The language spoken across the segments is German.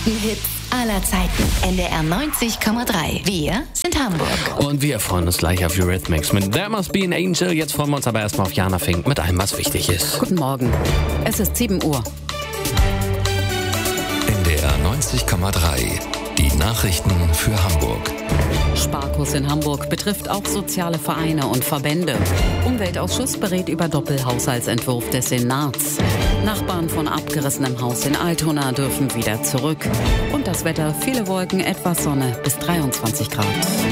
besten Hits aller Zeiten. NDR 90,3. Wir sind Hamburg. Und wir freuen uns gleich auf Eurythmics mit There Must Be an Angel. Jetzt freuen wir uns aber erstmal auf Jana Fink mit allem, was wichtig ist. Guten Morgen. Es ist 7 Uhr. NDR 90,3. Die Nachrichten für Hamburg. Sparkurs in Hamburg betrifft auch soziale Vereine und Verbände. Umweltausschuss berät über Doppelhaushaltsentwurf des Senats. Nachbarn von abgerissenem Haus in Altona dürfen wieder zurück. Und das Wetter, viele Wolken, etwas Sonne bis 23 Grad.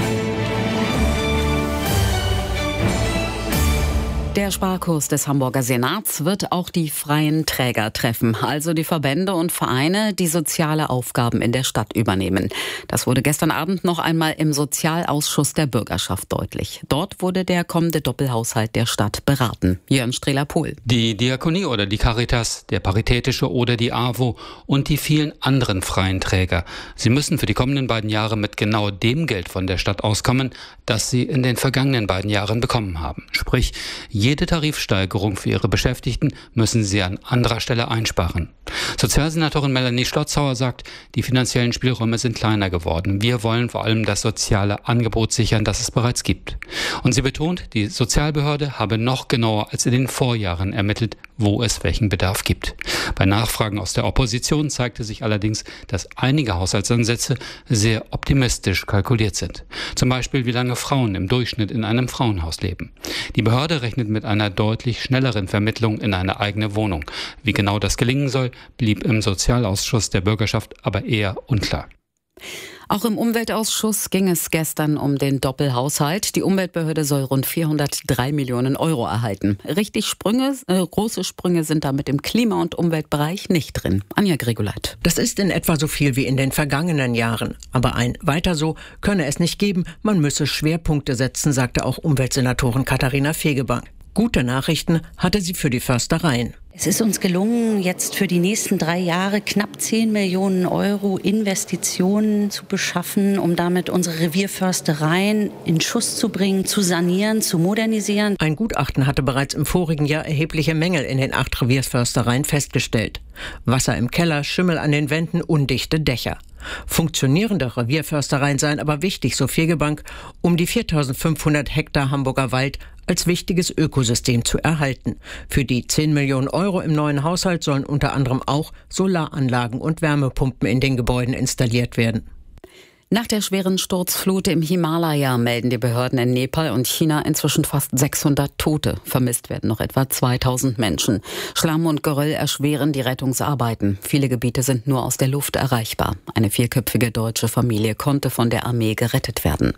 Der Sparkurs des Hamburger Senats wird auch die freien Träger treffen, also die Verbände und Vereine, die soziale Aufgaben in der Stadt übernehmen. Das wurde gestern Abend noch einmal im Sozialausschuss der Bürgerschaft deutlich. Dort wurde der kommende Doppelhaushalt der Stadt beraten. Jörn Strehler-Pohl. Die Diakonie oder die Caritas, der Paritätische oder die AWO und die vielen anderen freien Träger. Sie müssen für die kommenden beiden Jahre mit genau dem Geld von der Stadt auskommen, das sie in den vergangenen beiden Jahren bekommen haben. Sprich, jede Tarifsteigerung für ihre Beschäftigten müssen sie an anderer Stelle einsparen. Sozialsenatorin Melanie Schlotzauer sagt, die finanziellen Spielräume sind kleiner geworden. Wir wollen vor allem das soziale Angebot sichern, das es bereits gibt. Und sie betont, die Sozialbehörde habe noch genauer als in den Vorjahren ermittelt, wo es welchen Bedarf gibt. Bei Nachfragen aus der Opposition zeigte sich allerdings, dass einige Haushaltsansätze sehr optimistisch kalkuliert sind. Zum Beispiel, wie lange Frauen im Durchschnitt in einem Frauenhaus leben. Die Behörde rechnet mit einer deutlich schnelleren Vermittlung in eine eigene Wohnung. Wie genau das gelingen soll, blieb im Sozialausschuss der Bürgerschaft aber eher unklar. Auch im Umweltausschuss ging es gestern um den Doppelhaushalt. Die Umweltbehörde soll rund 403 Millionen Euro erhalten. Große Sprünge sind damit im Klima- und Umweltbereich nicht drin. Anja Grigoleit. Das ist in etwa so viel wie in den vergangenen Jahren. Aber ein weiter so könne es nicht geben. Man müsse Schwerpunkte setzen, sagte auch Umweltsenatorin Katharina Fegebank. Gute Nachrichten hatte sie für die Förstereien. Es ist uns gelungen, jetzt für die nächsten 3 Jahre knapp 10 Millionen Euro Investitionen zu beschaffen, um damit unsere Revierförstereien in Schuss zu bringen, zu sanieren, zu modernisieren. Ein Gutachten hatte bereits im vorigen Jahr erhebliche Mängel in den 8 Revierförstereien festgestellt. Wasser im Keller, Schimmel an den Wänden, undichte Dächer. Funktionierende Revierförstereien seien aber wichtig, so Fegebank, um die 4.500 Hektar Hamburger Wald als wichtiges Ökosystem zu erhalten. Für die 10 Millionen Euro im neuen Haushalt sollen unter anderem auch Solaranlagen und Wärmepumpen in den Gebäuden installiert werden. Nach der schweren Sturzflut im Himalaya melden die Behörden in Nepal und China inzwischen fast 600 Tote. Vermisst werden noch etwa 2000 Menschen. Schlamm und Geröll erschweren die Rettungsarbeiten. Viele Gebiete sind nur aus der Luft erreichbar. Eine 4-köpfige deutsche Familie konnte von der Armee gerettet werden.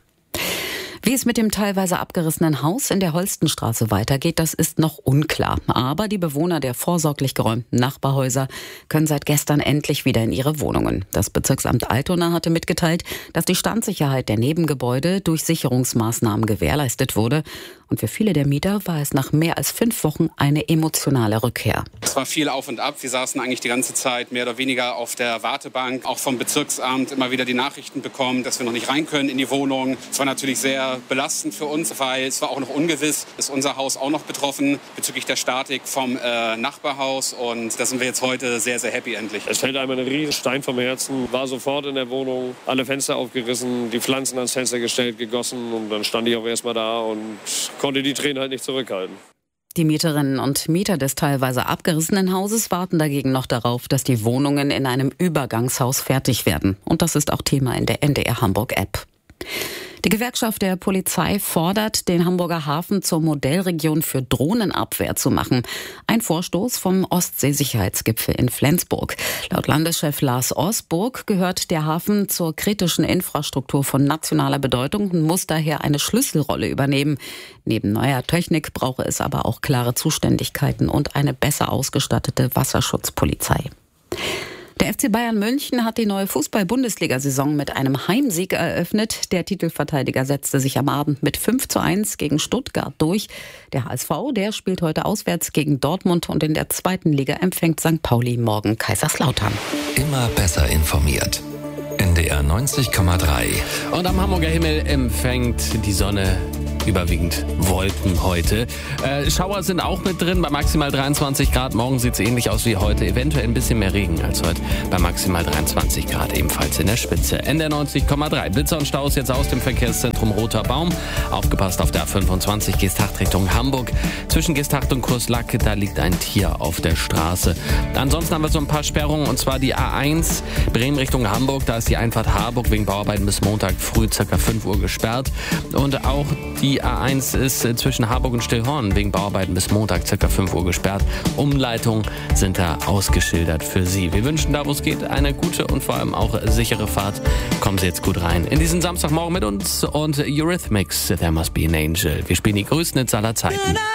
Wie es mit dem teilweise abgerissenen Haus in der Holstenstraße weitergeht, das ist noch unklar. Aber die Bewohner der vorsorglich geräumten Nachbarhäuser können seit gestern endlich wieder in ihre Wohnungen. Das Bezirksamt Altona hatte mitgeteilt, dass die Standsicherheit der Nebengebäude durch Sicherungsmaßnahmen gewährleistet wurde. Und für viele der Mieter war es nach mehr als 5 Wochen eine emotionale Rückkehr. Es war viel auf und ab. Wir saßen eigentlich die ganze Zeit mehr oder weniger auf der Wartebank. Auch vom Bezirksamt immer wieder die Nachrichten bekommen, dass wir noch nicht rein können in die Wohnung. Es war natürlich sehr belastend für uns, weil es war auch noch ungewiss. Ist unser Haus auch noch betroffen bezüglich der Statik vom Nachbarhaus. Und da sind wir jetzt heute sehr, sehr happy endlich. Es fällt einem ein riesen Stein vom Herzen. War sofort in der Wohnung, alle Fenster aufgerissen, die Pflanzen ans Fenster gestellt, gegossen. Und dann stand ich auch erst mal da und konnte die Tränen halt nicht zurückhalten. Die Mieterinnen und Mieter des teilweise abgerissenen Hauses warten dagegen noch darauf, dass die Wohnungen in einem Übergangshaus fertig werden. Und das ist auch Thema in der NDR Hamburg App. Die Gewerkschaft der Polizei fordert, den Hamburger Hafen zur Modellregion für Drohnenabwehr zu machen. Ein Vorstoß vom Ostsee-Sicherheitsgipfel in Flensburg. Laut Landeschef Lars Osburg gehört der Hafen zur kritischen Infrastruktur von nationaler Bedeutung und muss daher eine Schlüsselrolle übernehmen. Neben neuer Technik brauche es aber auch klare Zuständigkeiten und eine besser ausgestattete Wasserschutzpolizei. Der FC Bayern München hat die neue Fußball-Bundesliga-Saison mit einem Heimsieg eröffnet. Der Titelverteidiger setzte sich am Abend mit 5:1 gegen Stuttgart durch. Der HSV, der spielt heute auswärts gegen Dortmund und in der 2. Liga empfängt St. Pauli morgen Kaiserslautern. Immer besser informiert. NDR 90,3. Und am Hamburger Himmel empfängt die Sonne überwiegend Wolken heute. Schauer sind auch mit drin bei maximal 23 Grad. Morgen sieht es ähnlich aus wie heute. Eventuell ein bisschen mehr Regen als heute bei maximal 23 Grad, ebenfalls in der Spitze. NDR 90,3. Blitzer und Staus jetzt aus dem Verkehrszentrum Roter Baum. Aufgepasst auf der A25 Geesthacht Richtung Hamburg. Zwischen Geesthacht und Kurslacke, da liegt ein Tier auf der Straße. Ansonsten haben wir so ein paar Sperrungen, und zwar die A1 Bremen Richtung Hamburg. Da ist die Einfahrt Harburg wegen Bauarbeiten bis Montag früh ca. 5 Uhr gesperrt. Und auch die A1 ist zwischen Harburg und Stillhorn wegen Bauarbeiten bis Montag ca. 5 Uhr gesperrt. Umleitungen sind da ausgeschildert für Sie. Wir wünschen da, wo es geht, eine gute und vor allem auch sichere Fahrt. Kommen Sie jetzt gut rein in diesen Samstagmorgen mit uns und Eurythmics, There Must Be an Angel. Wir spielen die größten Hits aller Zeiten.